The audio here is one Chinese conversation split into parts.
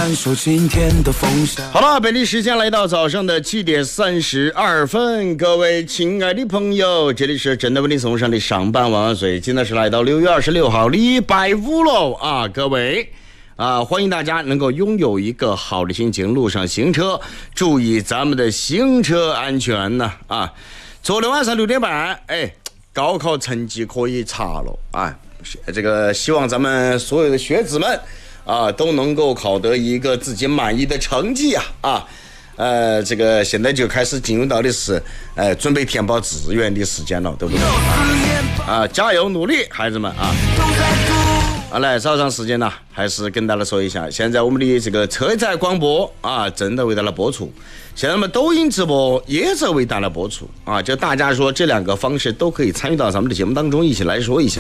感受今天的风沙。 好了，北京时间来到早上的7点32分，各位亲爱的朋友，这里是真的为你送上的上班晚安水，今天是来到6月26号礼拜五喽啊，各位欢迎大家能够拥有一个好的心情，路上行车注意咱们的行车安全呢啊。昨天晚上6点半，高考成绩可以查了啊，这个希望咱们所有的学子们都能够考得一个自己满意的成绩这个现在就开始进入到的是准备填报志愿的时间了，对不对加油努力孩子们来，早上时间呢还是跟大家说一下，现在我们的这个车载广播正在为大家播出，现在我们抖音直播也在为大家播出就大家说这两个方式都可以参与到咱们的节目当中，一起来说一下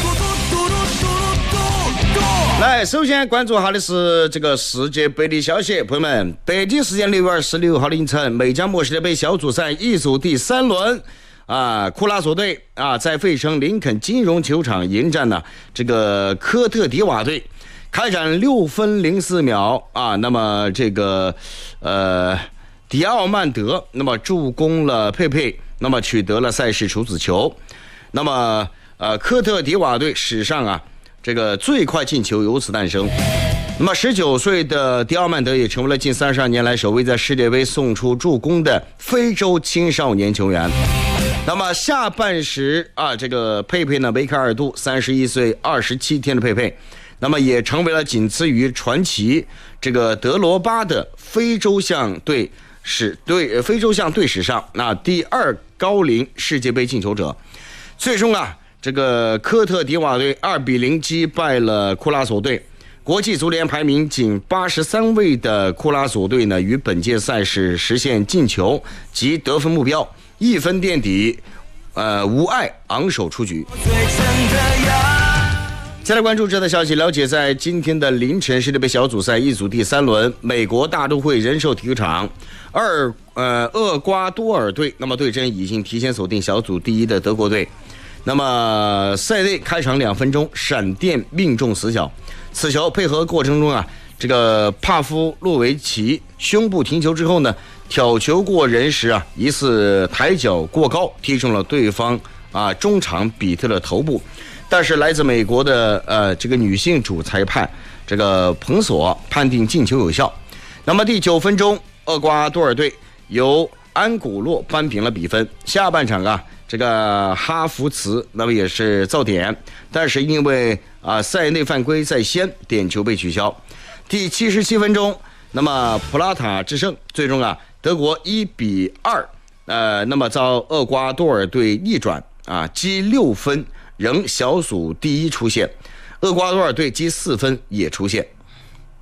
来，首先关注下的是这个世界杯的消息，朋友们，北京时间6月26号凌晨，美加墨世界杯小组赛一组第3轮库拉索队在费城林肯金融球场迎战呢这个科特迪瓦队，开战6分04秒那么这个迪奥曼德那么助攻了佩佩，那么取得了赛事处子球，那么科特迪瓦队史上这个最快进球由此诞生。那么19岁的迪奥曼德也成为了近32年来首位在世界杯送出助攻的非洲青少年球员。那么下半时这个佩佩呢，梅开二度，31岁27天的佩佩，那么也成为了仅次于传奇这个德罗巴的非洲象队史上第2高龄世界杯进球者。最终这个科特迪瓦队2-0击败了库拉索队。国际足联排名仅83位的库拉索队呢，于本届赛事实现进球及得分目标，1分垫底，无碍昂首出局。再来关注这条消息，了解在今天的凌晨世界杯小组赛一组第3轮，美国大都会人寿体育场厄瓜多尔队，那么对阵已经提前锁定小组第1的德国队。那么赛内开场2分钟，闪电命中死角，此球配合过程中这个帕夫洛维奇胸部停球之后呢，挑球过人时疑似抬脚过高，踢中了对方中场比特的头部，但是来自美国的这个女性主裁判这个彭索判定进球有效。那么第9分钟，厄瓜多尔队由安古洛扳平了比分。下半场这个哈弗茨那么也是造点，但是因为赛内犯规在先，点球被取消。第77分钟，那么普拉塔制胜，最终德国1-2那么遭厄瓜多尔队逆转积6分，仍小组第1出现。厄瓜多尔队积4分也出现。